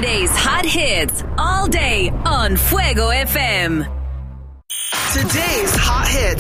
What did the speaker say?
Today's hot hits all day on Fuego FM. Today's hot hits.